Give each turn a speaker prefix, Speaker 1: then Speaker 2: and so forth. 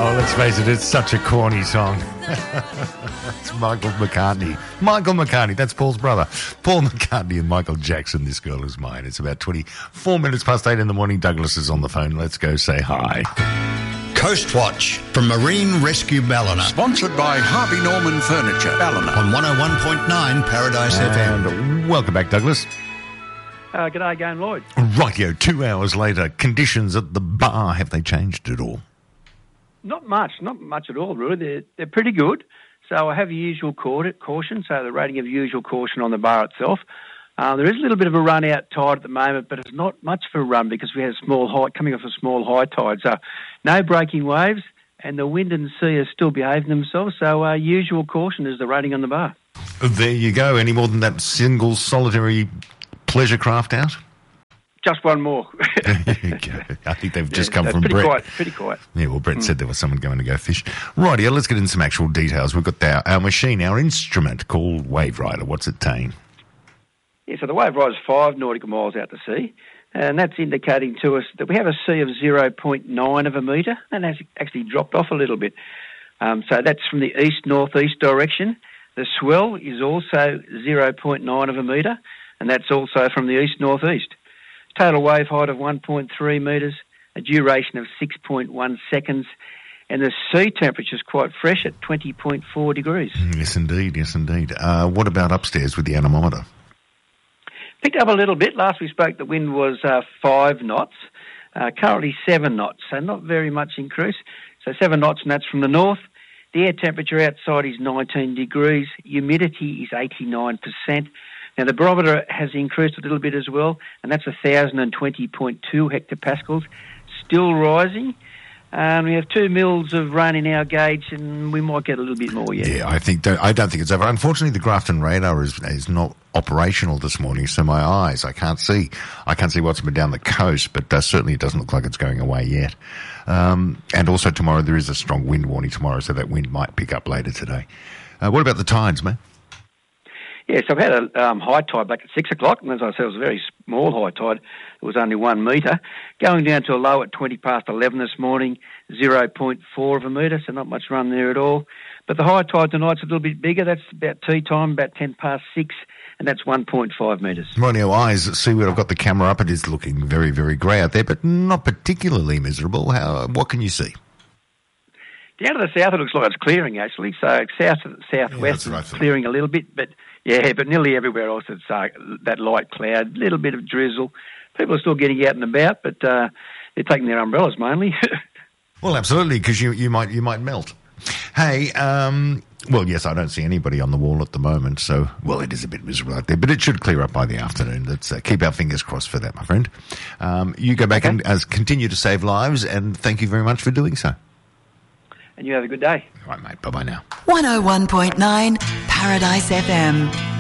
Speaker 1: Oh, let's face it, it's such a corny song. It's Michael McCartney. Michael McCartney, that's Paul's brother. Paul McCartney and Michael Jackson, This Girl Is Mine. It's about 24 minutes past 8 in the morning. Douglas is on the phone. Let's go say hi.
Speaker 2: Coast Watch from Marine Rescue Ballina.
Speaker 3: Sponsored by Harvey Norman Furniture, Ballina.
Speaker 2: On 101.9 Paradise FM.
Speaker 1: And welcome back, Douglas.
Speaker 4: G'day again, Lloyd.
Speaker 1: Rightio, 2 hours later, conditions at the bar, have they changed at all?
Speaker 4: Not much at all, really. They're pretty good. So I have usual caution, so the rating of usual caution on the bar itself. There is a little bit of a run out tide at the moment, but it's not much of a run because we had coming off a small high tide. So no breaking waves, and the wind and sea are still behaving themselves. So usual caution is the rating on the bar.
Speaker 1: There you go. Any more than that single solitary pleasure craft out?
Speaker 4: Just one more.
Speaker 1: There you go. I think they've just come from Brett.
Speaker 4: Pretty quiet.
Speaker 1: Yeah, well, Brett said there was someone going to go fish. Rightio, let's get into some actual details. We've got our machine, our instrument called Wave Rider. What's it saying?
Speaker 4: Yeah, so the Wave Rider is 5 nautical miles out to sea, and that's indicating to us that we have a sea of 0.9 of a metre, and that's actually dropped off a little bit. So that's from the east-northeast direction. The swell is also 0.9 of a metre, and that's also from the east-northeast. Total wave height of 1.3 metres, a duration of 6.1 seconds, and the sea temperature is quite fresh at 20.4 degrees.
Speaker 1: Yes, indeed. What about upstairs with the anemometer?
Speaker 4: Picked up a little bit. Last we spoke, the wind was 5 knots. Currently 7 knots, so not very much increase. So 7 knots, and that's from the north. The air temperature outside is 19 degrees. Humidity is 89%. Now, the barometer has increased a little bit as well, and that's 1,020.2 hectopascals, still rising. We have 2 mils of rain in our gauge, and we might get a little bit more yet.
Speaker 1: Yeah, I don't think it's over. Unfortunately, the Grafton radar is not operational this morning, so my eyes, I can't see what's been down the coast, but certainly it doesn't look like it's going away yet. And also tomorrow, there is a strong wind warning tomorrow, so that wind might pick up later today. What about the tides, mate?
Speaker 4: Yes, I've had a high tide back at 6 o'clock, and as I said, it was a very small high tide. It was only 1 metre. Going down to a low at 20 past 11 this morning, 0.4 of a metre, so not much run there at all. But the high tide tonight's a little bit bigger. That's about tea time, about 10 past 6, and that's 1.5 metres.
Speaker 1: Rightio, eyes, see where I've got the camera up. It is looking very, very grey out there, but not particularly miserable. What can you see?
Speaker 4: Down to the south, it looks like it's clearing, actually. So southwest is clearing a little bit, but nearly everywhere else it's that light cloud, little bit of drizzle. People are still getting out and about, but they're taking their umbrellas mainly.
Speaker 1: Well, absolutely, because you might melt. Hey, well, yes, I don't see anybody on the wall at the moment, so, well, it is a bit miserable out there, but it should clear up by the afternoon. Let's keep our fingers crossed for that, my friend. You go back and continue to save lives, and thank you very much for doing so.
Speaker 4: And you have a good day.
Speaker 1: All right, mate. Bye-bye now.
Speaker 5: 101.9 Paradise FM.